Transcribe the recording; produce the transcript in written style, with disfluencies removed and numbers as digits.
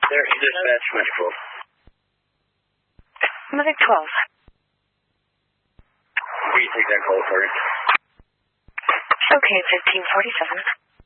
There's dispatch, much full. Moving 12. Will you take that call, sorry? Okay, 1547.